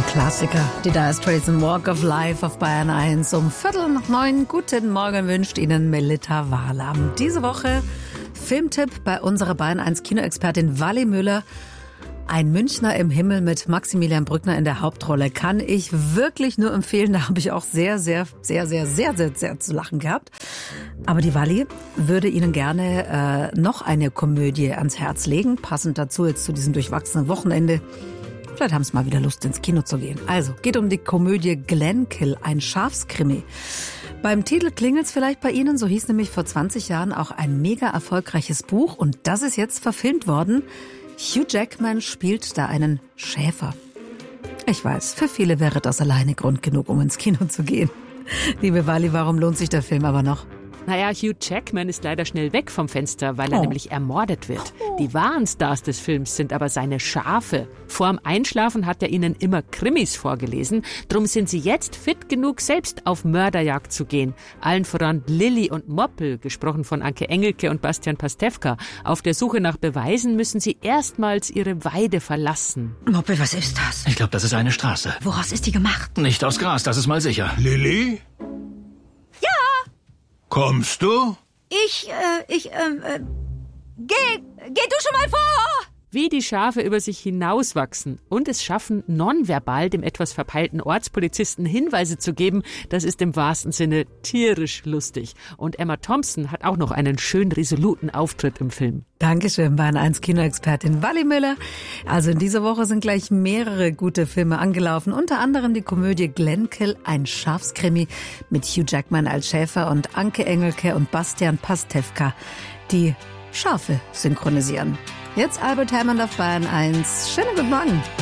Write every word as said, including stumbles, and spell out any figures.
Klassiker. Die Dire Straits und Walk of Life auf Bayern eins. Um Viertel nach neun. Guten Morgen wünscht Ihnen Melita Wahlam. Diese Woche Filmtipp bei unserer Bayern eins Kinoexpertin Wally Müller. Ein Münchner im Himmel mit Maximilian Brückner in der Hauptrolle. Kann ich wirklich nur empfehlen. Da habe ich auch sehr, sehr, sehr, sehr, sehr, sehr, sehr zu lachen gehabt. Aber die Wally würde Ihnen gerne äh, noch eine Komödie ans Herz legen. Passend dazu jetzt zu diesem durchwachsenen Wochenende. Vielleicht haben Sie mal wieder Lust, ins Kino zu gehen. Also, geht um die Komödie Glenkill, ein Schafskrimi. Beim Titel klingelt's vielleicht bei Ihnen. So hieß nämlich vor zwanzig Jahren auch ein mega erfolgreiches Buch. Und das ist jetzt verfilmt worden. Hugh Jackman spielt da einen Schäfer. Ich weiß, für viele wäre das alleine Grund genug, um ins Kino zu gehen. Liebe Wally, warum lohnt sich der Film aber noch? Naja, Hugh Jackman ist leider schnell weg vom Fenster, weil er oh. nämlich ermordet wird. Die wahren Stars des Films sind aber seine Schafe. Vorm Einschlafen hat er ihnen immer Krimis vorgelesen. Drum sind sie jetzt fit genug, selbst auf Mörderjagd zu gehen. Allen voran Lilly und Moppel, gesprochen von Anke Engelke und Bastian Pastewka. Auf der Suche nach Beweisen müssen sie erstmals ihre Weide verlassen. Moppel, was ist das? Ich glaube, das ist eine Straße. Woraus ist die gemacht? Nicht aus Gras, das ist mal sicher. Lilly? Kommst du? Ich, äh, ich, ähm, äh, geh, geh du schon mal vor! Wie die Schafe über sich hinauswachsen und es schaffen, nonverbal dem etwas verpeilten Ortspolizisten Hinweise zu geben, das ist im wahrsten Sinne tierisch lustig. Und Emma Thompson hat auch noch einen schön resoluten Auftritt im Film. Dankeschön, Bayern eins Kinoexpertin Wally Müller. Also in dieser Woche sind gleich mehrere gute Filme angelaufen. Unter anderem die Komödie Glenkill, ein Schafskrimi mit Hugh Jackman als Schäfer und Anke Engelke und Bastian Pastewka, die Schafe synchronisieren. Jetzt Albert Hammond auf Bayern eins. Schönen guten Morgen.